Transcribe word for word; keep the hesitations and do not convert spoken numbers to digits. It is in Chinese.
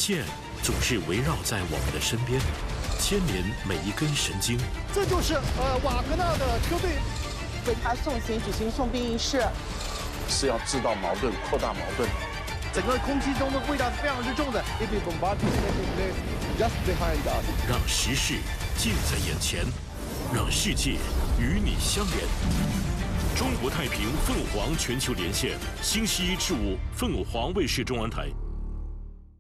线总是围绕在我们的身边，牵连每一根神经。 这就是呃瓦格纳的车队为他送行举行送殡仪式， 是要制造矛盾、扩大矛盾。 整个空气中的味道是非常之重的。If the bombardment taking place just behind us， 让时事近在眼前，让世界与你相连。中国太平凤凰全球连线，星期一至五凤凰卫视中文台。